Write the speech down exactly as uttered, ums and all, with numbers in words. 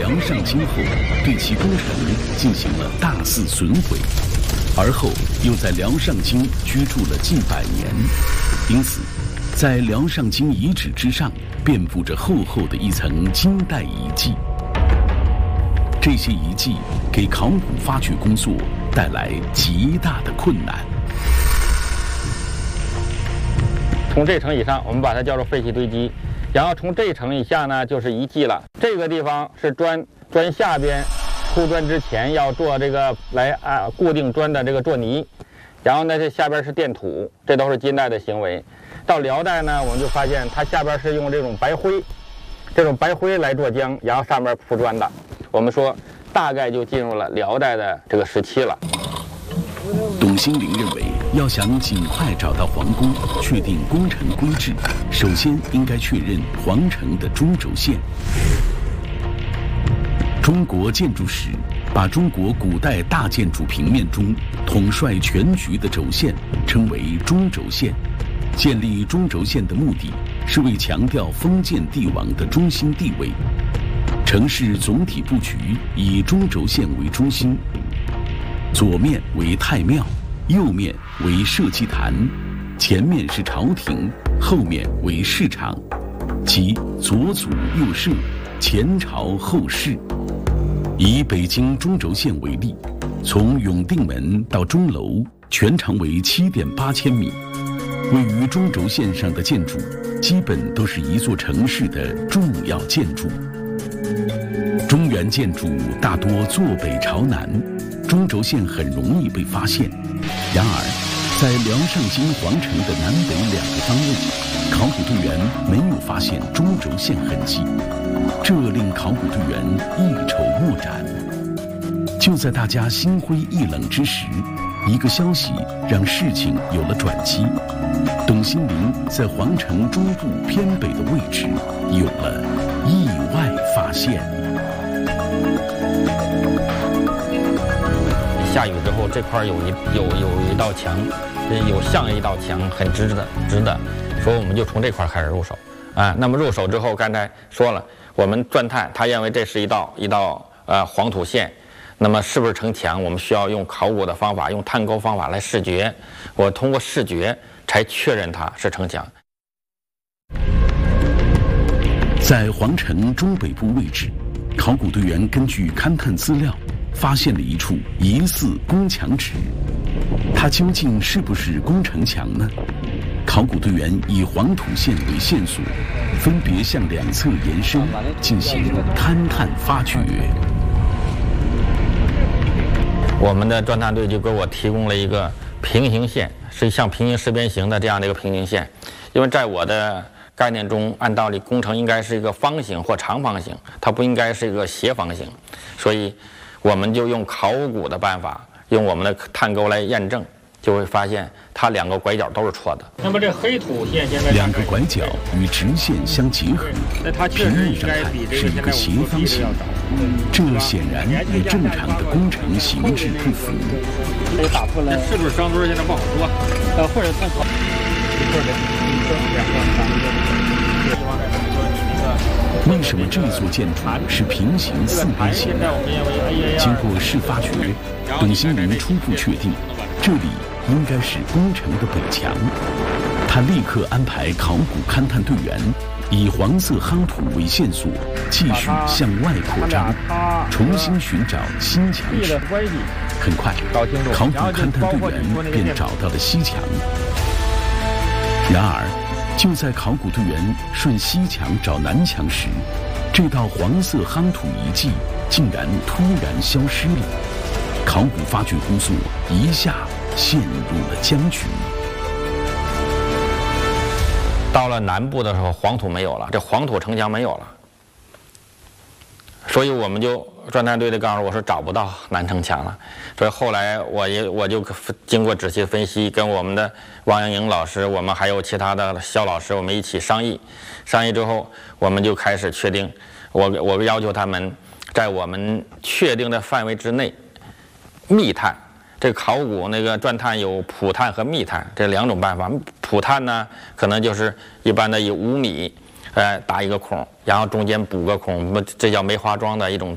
梁上京后，对其工程进行了大肆损毁，而后又在辽上京居住了近百年，因此，在辽上京遗址之上遍布着厚厚的一层金代遗迹。这些遗迹给考古发掘工作带来极大的困难。 从这层以上，我们把它叫做废弃堆积。然后从这层以下呢，就是遗迹了。这个地方是砖，砖下边铺砖之前要做这个来啊固定砖的这个做泥，然后呢这下边是垫土，这都是金代的行为。到辽代呢，我们就发现它下边是用这种白灰，这种白灰来做浆，然后上面铺砖的。我们说大概就进入了辽代的这个时期了。 董兴龄认为，要想尽快找到皇宫，确定工程规制，首先应该确认皇城的中轴线。中国建筑史把中国古代大建筑平面中统帅全局的轴线称为中轴线。建立中轴线的目的是为强调封建帝王的中心地位。城市总体布局以中轴线为中心，左面为太庙，右面为社稷坛，前面是朝廷，后面为市场，即左祖右社，前朝后市。以北京中轴线为例，从永定门到钟楼全长为七点八千米。位于中轴线上的建筑，基本都是一座城市的重要建筑。中原建筑大多坐北朝南，中轴线很容易被发现。然而，在辽上京皇城的南北两个方位，考古队员没有发现中轴线痕迹，这令考古队员一筹莫展。就在大家心灰意冷之时，一个消息让事情有了转机。董兴龄在皇城中部偏北的位置有了意外发现。 下雨之后，这块有一有有一道墙，有像一道墙，很直的直的，所以我们就从这块开始入手啊。那么入手之后，刚才说了，我们钻探，他认为这是一道一道呃黄土线，那么是不是城墙？我们需要用考古的方法，用探沟方法来视觉，我通过视觉才确认它是城墙。 在皇城中北部位置，考古队员根据勘探资料，发现了一处疑似宫墙址。它究竟是不是宫城墙呢？考古队员以黄土线为线索，分别向两侧延伸，进行勘探发掘。 我们的钻探队就给我提供了一个平行线，是像平行四边形的这样的一个平行线。因为在我的概念中，按道理工程应该是一个方形或长方形，它不应该是一个斜方形，所以我们就用考古的办法，用我们的探沟来验证，就会发现它两个拐角都是错的。 那么这黑土线现在两个拐角与直线相结合，平面上看是一个斜方形，这显然与正常的工程形制不符。 可以打破了，是不是双墩现在不好说，呃，或者探讨，或者两个三个。 为什么这座建筑是平行四边形的？经过试发掘，董兴龄初步确定，这里应该是宫城的北墙。他立刻安排考古勘探队员以黄色夯土为线索，继续向外扩张，重新寻找新墙址。很快，考古勘探队员便找到了西墙。然而，就在考古队员顺西墙找南墙时，这道黄色夯土遗迹竟然突然消失了。考古发掘工作一下陷入了僵局。 到了南部的时候，黄土没有了，这黄土城墙没有了，所以我们就钻探队的告诉我说找不到南城墙了。所以后来我也我就经过仔细分析，跟我们的王阳颖老师，我们还有其他的肖老师，我们一起商议。商议之后，我们就开始确定，我我要求他们在我们确定的范围之内密探。这考古那个钻探有普探和密探这两种办法。普探呢，可能就是一般的以五米，呃，打一个孔，然后中间补个孔，这叫梅花桩的一种